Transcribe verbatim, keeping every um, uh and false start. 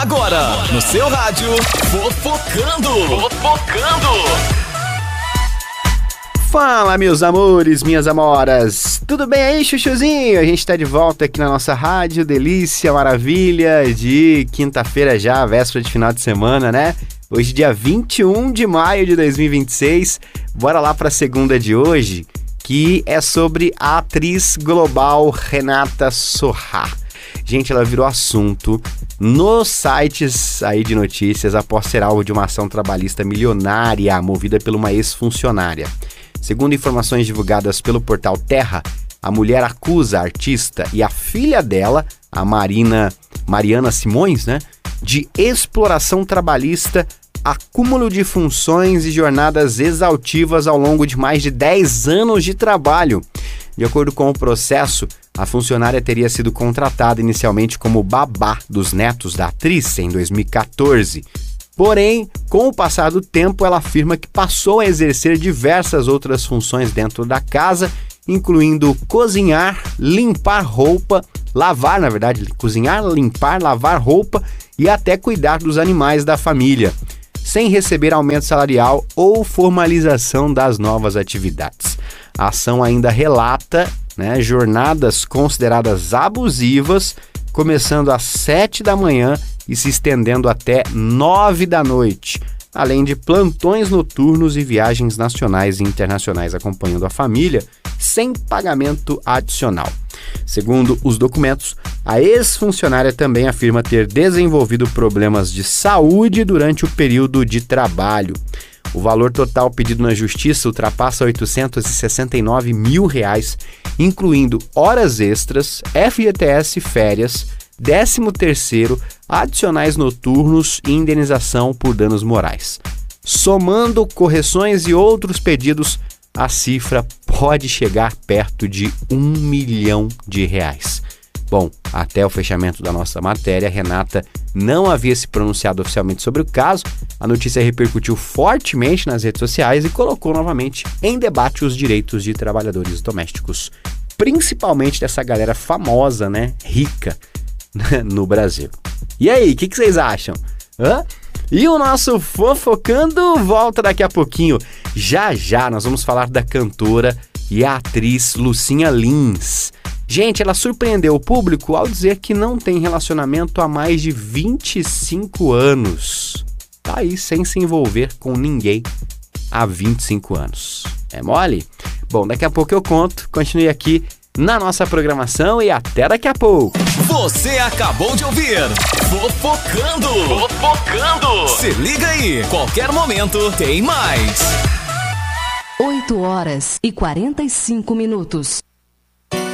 Agora, no seu rádio, Fofocando. Fofocando. Fala, meus amores, minhas amoras. Tudo bem aí, chuchuzinho? A gente tá de volta aqui na nossa rádio. Delícia, maravilha de quinta-feira já, véspera de final de semana, né? Hoje, dia vinte e um de maio de dois mil e vinte e seis. Bora lá pra segunda de hoje, que é sobre a atriz global Renata Sorrah. Gente, ela virou assunto nos sites aí de notícias após ser alvo de uma ação trabalhista milionária movida por uma ex-funcionária. Segundo informações divulgadas pelo portal Terra, a mulher acusa a artista e a filha dela, a Marina, Mariana Simões, né, de exploração trabalhista, acúmulo de funções e jornadas exaustivas ao longo de mais de dez anos de trabalho. De acordo com o processo, a funcionária teria sido contratada inicialmente como babá dos netos da atriz em dois mil e quatorze. Porém, com o passar do tempo, ela afirma que passou a exercer diversas outras funções dentro da casa, incluindo cozinhar, limpar roupa, lavar, na verdade, cozinhar, limpar, lavar roupa e até cuidar dos animais da família, sem receber aumento salarial ou formalização das novas atividades. A ação ainda relata, né, jornadas consideradas abusivas, começando às sete da manhã e se estendendo até nove da noite, além de plantões noturnos e viagens nacionais e internacionais acompanhando a família, sem pagamento adicional. Segundo os documentos, a ex-funcionária também afirma ter desenvolvido problemas de saúde durante o período de trabalho. O valor total pedido na justiça ultrapassa oitocentos e sessenta e nove mil reais, incluindo horas extras, F G T S férias, décimo terceiro, adicionais noturnos e indenização por danos morais. Somando correções e outros pedidos, a cifra pode chegar perto de um milhão de reais. Bom, até o fechamento da nossa matéria, Renata não havia se pronunciado oficialmente sobre o caso. A notícia repercutiu fortemente nas redes sociais e colocou novamente em debate os direitos de trabalhadores domésticos, principalmente dessa galera famosa, né, rica, no Brasil. E aí, o que, que vocês acham? Hã? E o nosso Fofocando volta daqui a pouquinho. Já já nós vamos falar da cantora e a atriz Lucinha Lins. Gente, ela surpreendeu o público ao dizer que não tem relacionamento há mais de vinte e cinco anos. Tá aí sem se envolver com ninguém há vinte e cinco anos. É mole? Bom, daqui a pouco eu conto. Continue aqui na nossa programação e até daqui a pouco. Você acabou de ouvir Fofocando. Fofocando. Se liga aí, qualquer momento tem mais. oito horas e quarenta e cinco minutos.